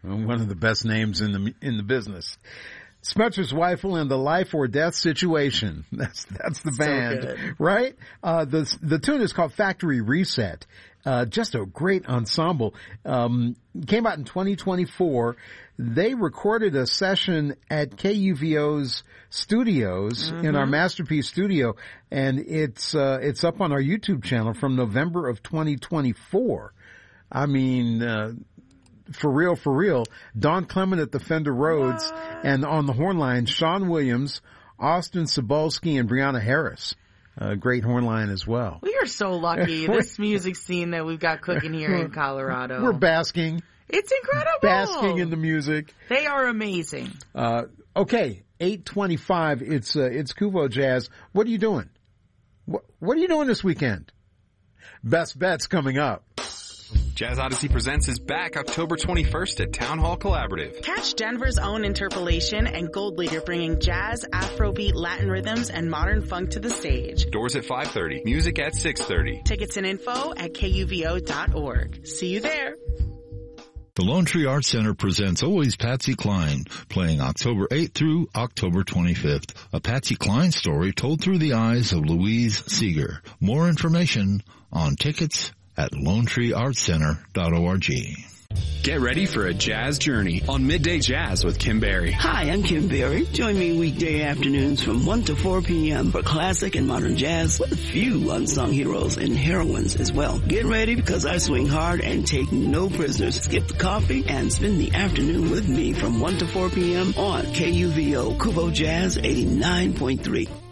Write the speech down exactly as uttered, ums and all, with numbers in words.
one of the best names in the in the business. Spencer's Rifle and the Life or Death Situation. That's that's the band, so right? Uh, the the tune is called Factory Reset. Uh, just a great ensemble. Um, came out in twenty twenty-four. They recorded a session at K U V O's studios mm-hmm. in our Masterpiece studio, and it's uh, it's up on our YouTube channel from November of twenty twenty-four. I mean, uh, for real, for real. Don Clement at the Fender Rhodes, what? And on the horn line, Sean Williams, Austin Cebulski, and Brianna Harris. A great horn line as well. We are so lucky. This music scene that we've got cooking here in Colorado. We're basking. It's incredible. Basking in the music. They are amazing. Uh, okay, eight twenty-five. It's, uh, it's Kuvo Jazz. What are you doing? What, what are you doing this weekend? Best Bets coming up. Jazz Odyssey Presents is back October twenty-first at Town Hall Collaborative. Catch Denver's own Interpolation and Gold Leader bringing jazz, Afrobeat, Latin rhythms, and modern funk to the stage. Doors at five thirty. Music at six thirty. Tickets and info at K U V O dot org. See you there. The Lone Tree Arts Center presents Always Patsy Cline, playing October eighth through October twenty-fifth. A Patsy Cline story told through the eyes of Louise Seeger. More information on tickets at lone tree arts center dot org. Get ready for a jazz journey on Midday Jazz with Kim Berry. Hi, I'm Kim Berry. Join me weekday afternoons from one to four p.m. for classic and modern jazz with a few unsung heroes and heroines as well. Get ready because I swing hard and take no prisoners. Skip the coffee and spend the afternoon with me from one to four p.m. on K U V O Kuvo Jazz eighty-nine point three.